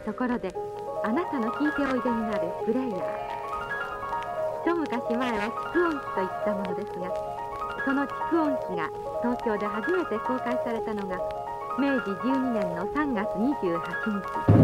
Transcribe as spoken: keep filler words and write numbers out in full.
ところであなたの聞いておいでになるプレイヤー、一昔前は蓄音機といったものですが、その蓄音機が東京で初めて公開されたのが明治じゅうにねんのさんがつにじゅうはちにち。